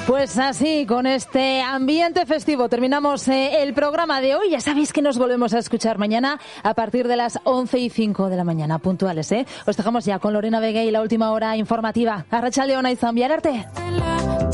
Pues así, con este ambiente festivo, terminamos el programa de hoy. Ya sabéis que nos volvemos a escuchar mañana a partir de las 11:05 de la mañana, puntuales, ¿eh? Os dejamos ya con Lorena Vega y la última hora informativa. Arratsalde ona izan, bihar arte.